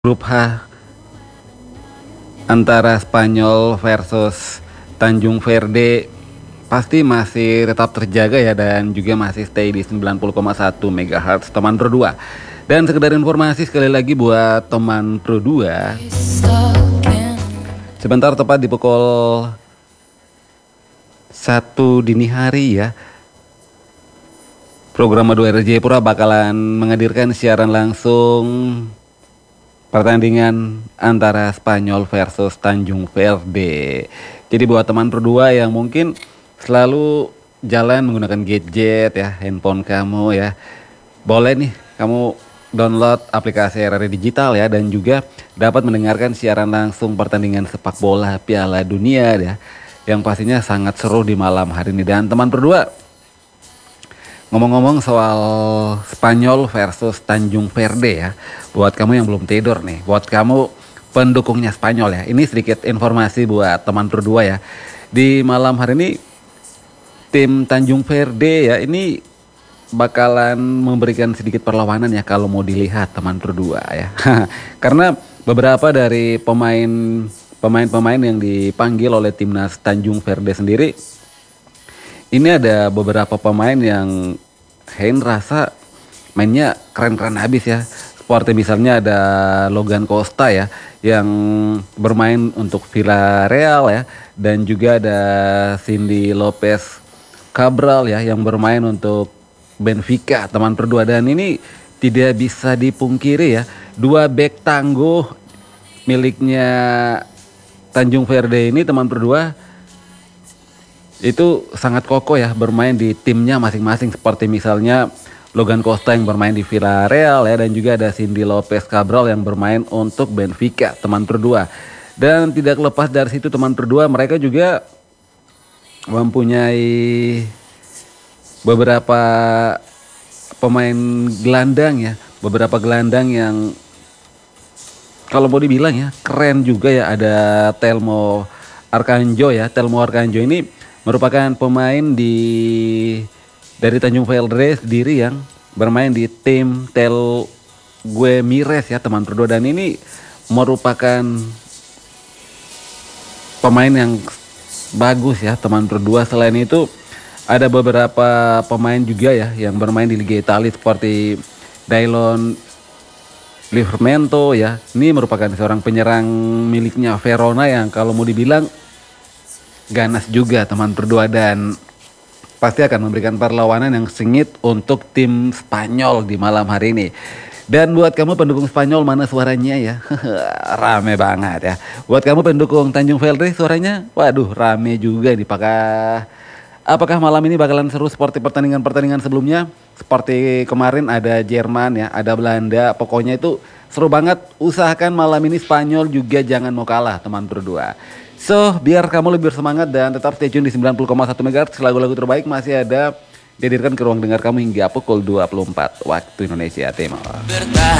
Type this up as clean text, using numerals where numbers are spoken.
Grup H antara Spanyol versus Tanjung Verde pasti masih tetap terjaga ya, dan juga masih stay di 90,1 MHz teman Pro 2. Dan sekedar informasi sekali lagi buat teman Pro 2, sebentar tepat di pukul 1 dini hari ya, program Madu Jayapura bakalan menghadirkan siaran langsung pertandingan antara Spanyol versus Tanjung Verde. Jadi buat teman Pro 2 yang mungkin selalu jalan menggunakan gadget ya, handphone kamu ya, boleh nih kamu download aplikasi RRI Digital ya, dan juga dapat mendengarkan siaran langsung pertandingan sepak bola Piala Dunia ya, yang pastinya sangat seru di malam hari ini. Dan teman Pro 2, ngomong-ngomong soal Spanyol versus Tanjung Verde ya, buat kamu yang belum tidur nih, buat kamu pendukungnya Spanyol ya, ini sedikit informasi buat teman Pro 2 ya. Di malam hari ini tim Tanjung Verde ya ini bakalan memberikan sedikit perlawanan ya kalau mau dilihat teman Pro 2 ya. Karena beberapa dari pemain-pemain yang dipanggil oleh timnas Tanjung Verde sendiri, ini ada beberapa pemain yang Hein rasa mainnya keren-keren habis ya. Seperti misalnya ada Logan Costa ya, yang bermain untuk Villarreal ya, dan juga ada Cindy Lopez Cabral ya, yang bermain untuk Benfica teman Pro 2. Dan ini tidak bisa dipungkiri ya, dua bek tangguh miliknya Tanjung Verde ini teman Pro 2 itu sangat kokoh ya bermain di timnya masing-masing, seperti misalnya Logan Costa yang bermain di Villarreal ya, dan juga ada Cindy Lopez Cabral yang bermain untuk Benfica teman Pro 2. Dan tidak lepas dari situ teman Pro 2, mereka juga mempunyai beberapa pemain gelandang ya, beberapa gelandang yang kalau mau dibilang ya keren juga ya. Ada Telmo Arcanjo ya, Telmo Arcanjo ini merupakan pemain dari Tanjung Verde sendiri yang bermain di tim Tel Guemires ya teman Pro 2, dan ini merupakan pemain yang bagus ya teman Pro 2. Selain itu ada beberapa pemain juga ya yang bermain di Liga Italia seperti Dailon Livramento ya. Ini merupakan seorang penyerang miliknya Verona yang kalau mau dibilang ganas juga teman Pro 2, dan pasti akan memberikan perlawanan yang sengit untuk tim Spanyol di malam hari ini. Dan buat kamu pendukung Spanyol, mana suaranya ya? Rame banget ya. Buat kamu pendukung Tanjung Verde, suaranya waduh rame juga nih. Apakah malam ini bakalan seru seperti pertandingan-pertandingan sebelumnya? Seperti kemarin ada Jerman ya, ada Belanda, pokoknya itu seru banget. Usahakan malam ini Spanyol juga jangan mau kalah teman Pro 2. So, biar kamu lebih bersemangat dan tetap stay tune di 90,1 MHz, lagu-lagu terbaik masih ada dihadirkan ke ruang dengar kamu hingga pukul 24 waktu Indonesia Timur.